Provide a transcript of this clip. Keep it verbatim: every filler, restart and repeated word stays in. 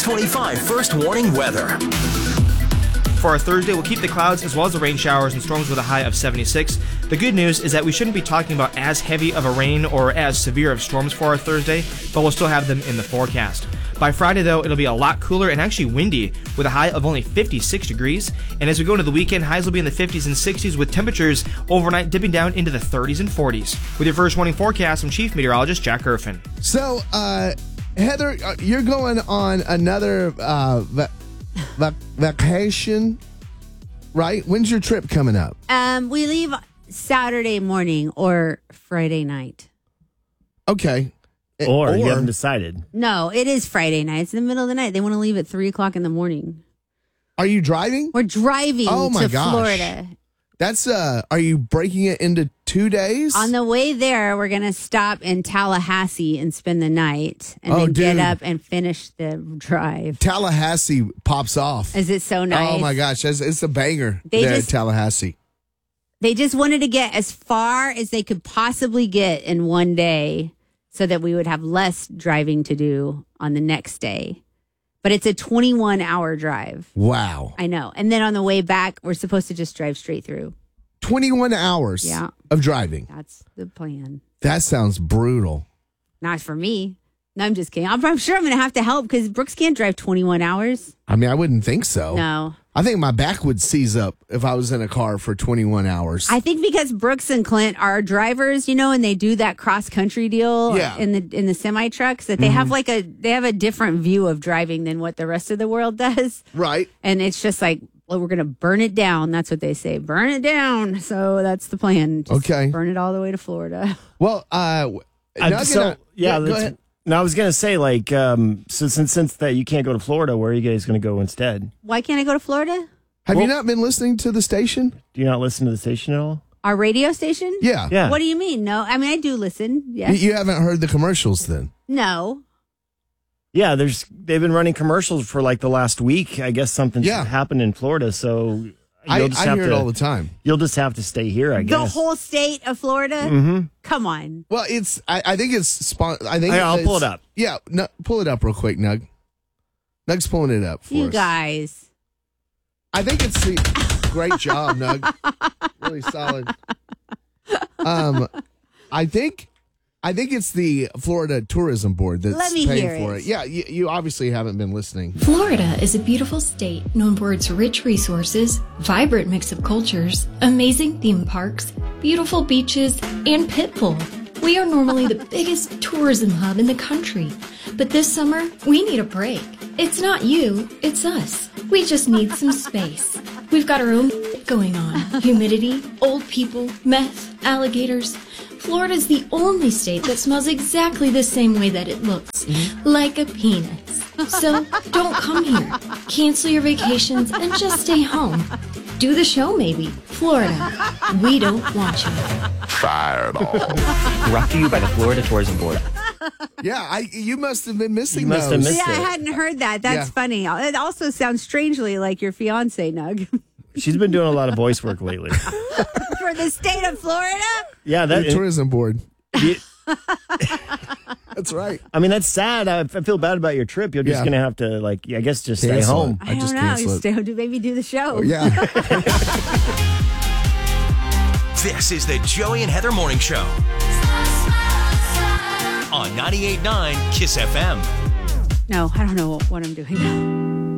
twenty-five First Warning Weather. For our Thursday, we'll keep the clouds as well as the rain showers and storms with a high of seventy-six. The good news is that we shouldn't be talking about as heavy of a rain or as severe of storms for our Thursday, but we'll still have them in the forecast. By Friday, though, it'll be a lot cooler and actually windy with a high of only fifty-six degrees. And as we go into the weekend, highs will be in the fifties and sixties with temperatures overnight dipping down into the thirties and forties. With your first warning forecast, I'm Chief Meteorologist Jack Griffin. So, uh, Heather, you're going on another uh, va- va- vacation, right? When's your trip coming up? Um, we leave Saturday morning or Friday night. Okay. Or, or you haven't decided. No, it is Friday night. It's in the middle of the night. They want to leave at three o'clock in the morning. Are you driving? We're driving oh my to gosh. Florida. That's uh. Are you breaking it into two days? On the way there, we're going to stop in Tallahassee and spend the night and Oh, then dude. get up and finish the drive. Tallahassee pops off. Is it so nice? Oh my gosh, it's, it's a banger They there just- at Tallahassee. They just wanted to get as far as they could possibly get in one day so that we would have less driving to do on the next day. But it's a twenty-one hour drive. Wow. I know. And then on the way back, we're supposed to just drive straight through. twenty-one hours Yeah. of driving. That's the plan. That sounds brutal. Not for me. No, I'm just kidding. I'm, I'm sure I'm going to have to help because Brooks can't drive twenty-one hours. I mean, I wouldn't think so. No. I think my back would seize up if I was in a car for twenty-one hours. I think because Brooks and Clint are drivers, you know, and they do that cross country deal Yeah. in the in the semi trucks, that they Mm-hmm. have like a they have a different view of driving than what the rest of the world does. right. And it's just like, well, we're going to burn it down. That's what they say. Burn it down. So that's the plan. Just Okay. burn it all the way to Florida. Well, uh, Uh, not so, gonna- yeah, go that's- ahead. No, I was gonna say like, um, so since since that you can't go to Florida, where are you guys gonna go instead? Why can't I go to Florida? Have Well- you not been listening to the station? Do you not listen to the station at all? Our radio station? Yeah. Yeah. What do you mean? No. I mean, I do listen. You, Yes. you haven't heard the commercials then? No. Yeah, there's they've been running commercials for like the last week. I guess something Yeah. happened in Florida, so you'll I, just I have hear to it all the time. you'll just have to stay here. I The guess. whole state of Florida? Mm-hmm. Come on. Well, it's. I, I think it's. Spon- I think Hey, I'll it's- pull it up. Yeah, no, pull it up real quick, Nug. Nug's pulling it up for You us. guys. I think it's the. Great job, Nug. Really solid. Um, I think. I think it's the Florida Tourism Board that's Let me paying hear for it. it. Yeah, you, you obviously haven't been listening. Florida is a beautiful state known for its rich resources, vibrant mix of cultures, amazing theme parks, beautiful beaches, and Pitbull. We are normally the biggest tourism hub in the country, but this summer we need a break. It's not you, it's us. We just need some space. We've got our own going on. Humidity, old people, meth, alligators. Florida's the only state that smells exactly the same way that it looks, like a penis. So don't come here. Cancel your vacations and just stay home. Do the show maybe. Florida, we don't want you. Fireball. Brought to you by the Florida Tourism Board. Yeah, I. You must have been missing You must those. have missed Yeah, I it. hadn't heard that. That's Yeah. funny. It also sounds strangely like your fiance, Nug. She's been doing a lot of voice work lately. For the state of Florida? Yeah, that. The Tourism Board. you- That's right. I mean, that's sad. I, I feel bad about your trip. You're just Yeah. gonna have to like, I guess, just stay Cancel home. it. I, I don't just know. cancel You it. stay, do- maybe do the show. Oh, yeah. This is the Joey and Heather Morning Show on ninety-eight point nine Kiss F M. No, I don't know what I'm doing.